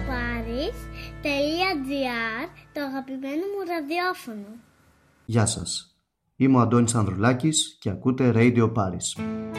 radioparis.gr, το αγαπημένο μου ραδιόφωνο. Γεια σας, είμαι ο Αντώνης Ανδρουλάκης και ακούτε Radio Paris.